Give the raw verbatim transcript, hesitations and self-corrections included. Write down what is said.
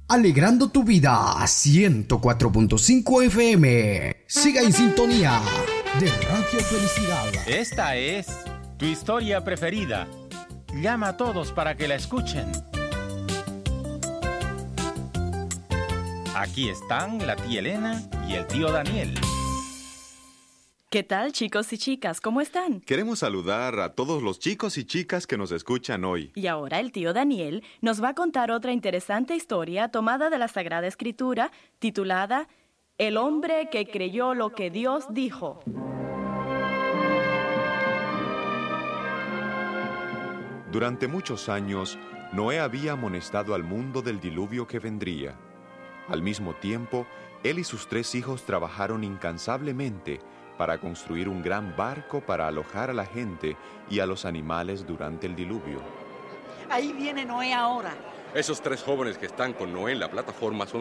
Alegrando tu vida, ciento cuatro punto cinco F M. Siga en sintonía de Radio Felicidad. Esta es tu historia preferida. Llama a todos para que la escuchen. Aquí están la tía Elena y el tío Daniel. ¿Qué tal, chicos y chicas? ¿Cómo están? Queremos saludar a todos los chicos y chicas que nos escuchan hoy. Y ahora el tío Daniel nos va a contar otra interesante historia tomada de la Sagrada Escritura, titulada El hombre que creyó lo que Dios dijo. Durante muchos años, Noé había amonestado al mundo del diluvio que vendría. Al mismo tiempo, él y sus tres hijos trabajaron incansablemente para construir un gran barco para alojar a la gente y a los animales durante el diluvio. Ahí viene Noé ahora. Esos tres jóvenes que están con Noé en la plataforma son